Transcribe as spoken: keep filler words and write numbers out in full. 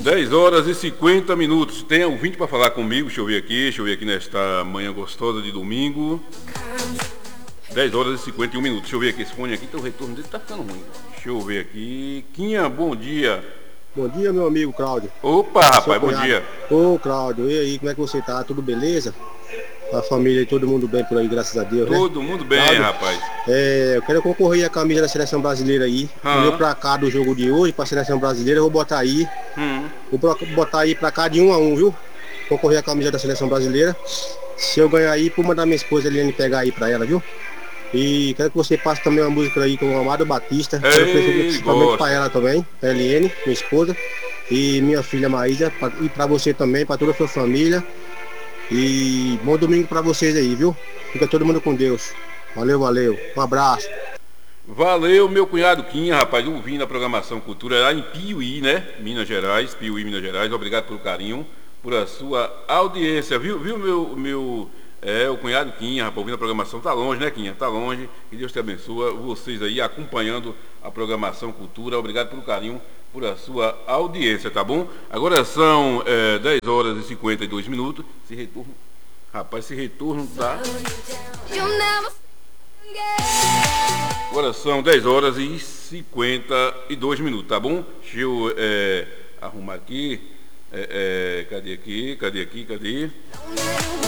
dez horas e cinquenta minutos. Tem ouvinte para falar comigo? Deixa eu ver aqui, deixa eu ver aqui nesta manhã gostosa de domingo. dez horas e cinquenta e um minutos. Deixa eu ver aqui esse fone aqui, que o retorno dele tá ficando ruim. Deixa eu ver aqui. Quinha, bom dia. Bom dia, meu amigo Cláudio. Opa, rapaz, bom dia. Ô, Cláudio, e aí, como é que você tá? Tudo beleza? A família e todo mundo bem por aí, graças a Deus, né? Todo mundo bem, Cláudio, rapaz. É, eu quero concorrer à camisa da seleção brasileira aí. Aham. Meu pra cá do jogo de hoje, pra seleção brasileira, eu vou botar aí. Hum. Vou botar aí pra cá de um a um, viu? Concorrer à camisa da seleção brasileira. Se eu ganhar aí, vou mandar minha esposa Eliane pegar aí pra ela, viu? E quero que você passe também uma música aí com o Amado Batista. Ei, Quero oferecer principalmente gosto. pra ela também, a Eliane, minha esposa. E minha filha Maísa, pra- e pra você também, pra toda a sua família. E bom domingo pra vocês aí, viu? Fica todo mundo com Deus. Valeu, valeu. Um abraço. Valeu, meu cunhado Quinha, rapaz, ouvindo a programação Cultura lá em Piuí, né? Minas Gerais, Piuí, Minas Gerais. Obrigado pelo carinho, por a sua audiência, viu, viu meu, meu, é, o cunhado Quinha, rapaz, ouvindo a programação. Tá longe, né, Quinha? Tá longe. Que Deus te abençoe. Vocês aí acompanhando a programação Cultura. Obrigado pelo carinho, por a sua audiência, tá bom? Agora são é, dez horas e cinquenta e dois minutos. Esse retorno, rapaz, esse retorno tá... Agora são dez horas e cinquenta e dois minutos, tá bom? Deixa eu é, arrumar aqui. É, é, cadê aqui? Cadê aqui? Cadê?